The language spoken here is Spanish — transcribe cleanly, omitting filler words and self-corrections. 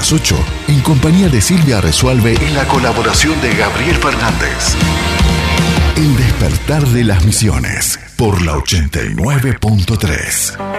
las 8, en compañía de Silvia Resualve y la colaboración de Gabriel Fernández. El despertar de las misiones, por la 89.3.